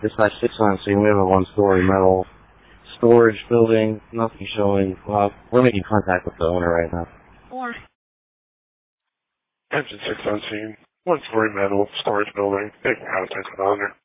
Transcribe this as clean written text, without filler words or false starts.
Dispatch 617, we have a one-story metal storage building, nothing showing. We're making contact with the owner right now. Or Engine 617, one-story metal storage building, making contact with the owner.